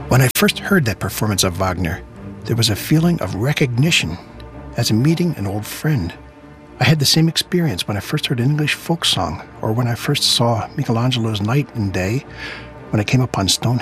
When I first heard that performance of Wagner, there was a feeling of recognition, as in meeting an old friend. I had the same experience when I first heard an English folk song, or when I first saw Michelangelo's Night and Day, when I came upon Stonehenge.